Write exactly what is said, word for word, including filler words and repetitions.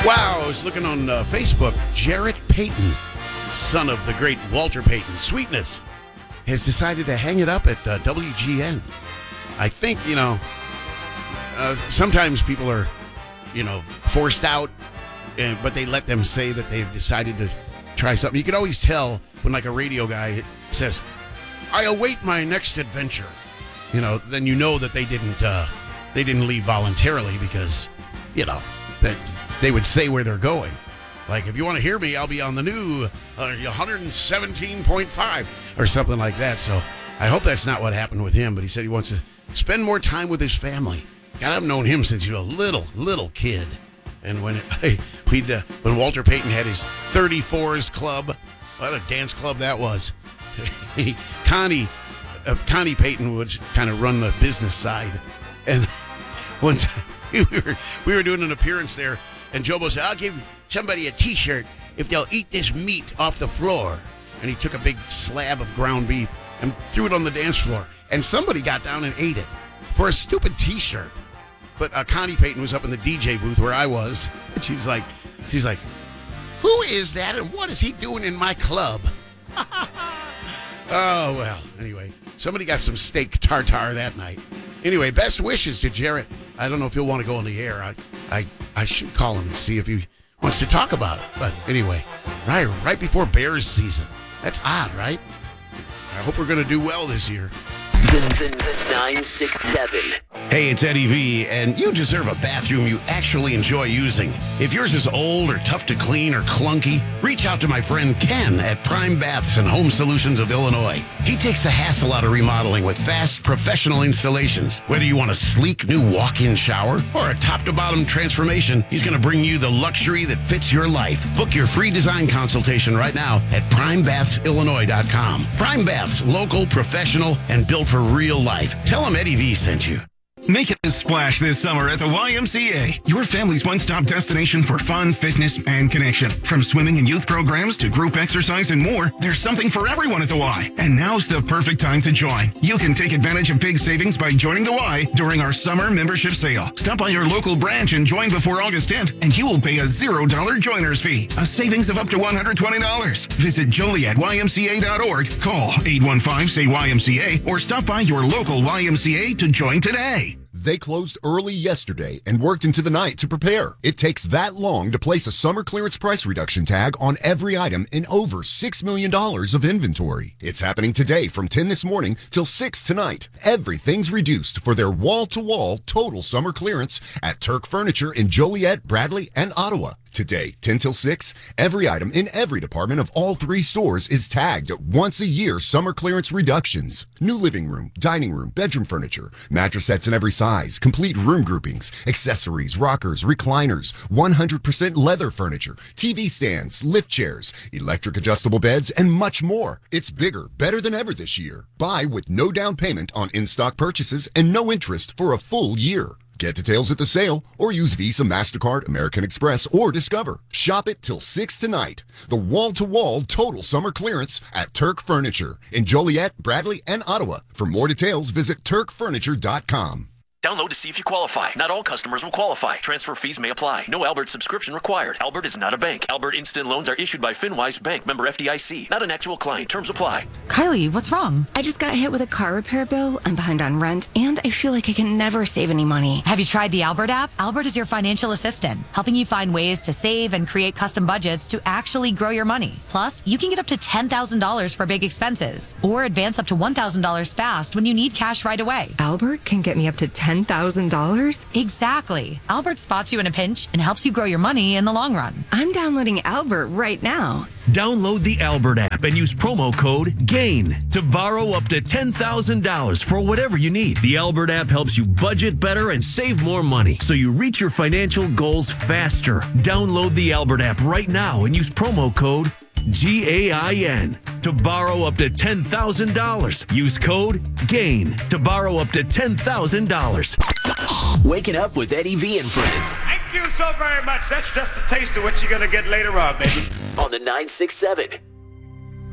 Wow, I was looking on uh, Facebook. Jarrett Payton, son of the great Walter Payton, Sweetness, has decided to hang it up at uh, W G N. I think, you know, uh, sometimes people are, you know, forced out, and, but they let them say that they've decided to try something. You can always tell when, like, a radio guy says, I await my next adventure. You know, then you know that they didn't, uh, they didn't leave voluntarily because, you know, that they would say where they're going. Like, if you want to hear me, I'll be on the new uh, one seventeen point five or something like that. So I hope that's not what happened with him, but he said he wants to spend more time with his family. God, I've known him since he was a little, little kid. And when it, we'd, uh, when Walter Payton had his thirty-fours club, what a dance club that was. Connie, uh, Connie Payton would kind of run the business side. And one time we were, we were doing an appearance there, and Jobo said, I'll give somebody a T-shirt if they'll eat this meat off the floor. And he took a big slab of ground beef and threw it on the dance floor. And somebody got down and ate it for a stupid T-shirt. But uh, Connie Payton was up in the D J booth where I was. And she's like, she's like, who is that and what is he doing in my club? Oh, well, anyway, somebody got some steak tartare that night. Anyway, best wishes to Jarrett. I don't know if he'll want to go on the air. I, I, I should call him and see if he wants to talk about it. But anyway, right, right before Bears season. That's odd, right? I hope we're going to do well this year. The, the, the nine six seven. Hey, it's Eddie V, and you deserve a bathroom you actually enjoy using. If yours is old or tough to clean or clunky, reach out to my friend Ken at Prime Baths and Home Solutions of Illinois. He takes the hassle out of remodeling with fast, professional installations. Whether you want a sleek new walk-in shower or a top-to-bottom transformation, he's going to bring you the luxury that fits your life. Book your free design consultation right now at prime baths illinois dot com. Prime Baths, local, professional, and built for real life. Tell him Eddie V sent you. Make it a splash this summer at the Y M C A, your family's one-stop destination for fun, fitness, and connection. From swimming and youth programs to group exercise and more, there's something for everyone at the Y. And now's the perfect time to join. You can take advantage of big savings by joining the Y during our summer membership sale. Stop by your local branch and join before August tenth, and you will pay a zero dollar joiner's fee, a savings of up to one hundred twenty dollars. Visit Joliet Y M C A dot org, call eight one five, S A Y Y M C A, or stop by your local Y M C A to join today. They closed early yesterday and worked into the night to prepare. It takes that long to place a summer clearance price reduction tag on every item in over six million dollars of inventory. It's happening today from ten this morning till six tonight. Everything's reduced for their wall-to-wall total summer clearance at Turk Furniture in Joliet, Bradley, and Ottawa. Today, ten till six, every item in every department of all three stores is tagged at once a year summer clearance reductions. New living room, dining room, bedroom furniture, mattress sets in every size, complete room groupings, accessories, rockers, recliners, one hundred percent leather furniture, T V stands, lift chairs, electric adjustable beds, and much more. It's bigger, better than ever this year. Buy with no down payment on in-stock purchases and no interest for a full year. Get details at the sale or use Visa, MasterCard, American Express, or Discover. Shop it till six tonight. The wall-to-wall total summer clearance at Turk Furniture in Joliet, Bradley, and Ottawa. For more details, visit turk furniture dot com. Download to see if you qualify. Not all customers will qualify. Transfer fees may apply. No Albert subscription required. Albert is not a bank. Albert Instant Loans are issued by FinWise Bank, member F D I C. Not an actual client. Terms apply. Kylie, what's wrong? I just got hit with a car repair bill. I'm behind on rent, and I feel like I can never save any money. Have you tried the Albert app? Albert is your financial assistant, helping you find ways to save and create custom budgets to actually grow your money. Plus, you can get up to ten thousand dollars for big expenses, or advance up to one thousand dollars fast when you need cash right away. Albert can get me up to ten thousand dollars? Exactly. Albert spots you in a pinch and helps you grow your money in the long run. I'm downloading Albert right now. Download the Albert app and use promo code GAIN to borrow up to ten thousand dollars for whatever you need. The Albert app helps you budget better and save more money so you reach your financial goals faster. Download the Albert app right now and use promo code G A I N to borrow up to ten thousand dollars. Use code GAIN to borrow up to ten thousand dollars. Waking up with Eddie V and friends. Thank you so very much. That's just a taste of what you're going to get later on, baby. On the nine six seven.